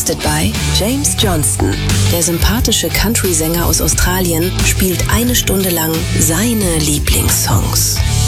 Hosted by James Johnston. Der sympathische Country-Sänger aus Australien spielt 1 Stunde lang seine Lieblingssongs.